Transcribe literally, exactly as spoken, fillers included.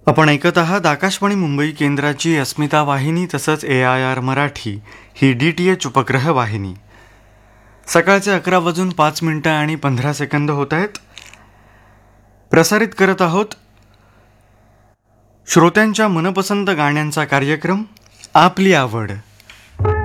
आपण ऐकत आहात आकाशवाणी मुंबई केंद्राची अस्मिता वाहिनी तसंच ए I R Marathi he D T H उपग्रह वाहिनी. सकाळचे अकरा वाजून पाच मिनटं आणि पंधरा सेकंद होत आहेत. प्रसारित करत आहोत श्रोत्यांच्या मनपसंत गाण्यांचा कार्यक्रम आपली आवड.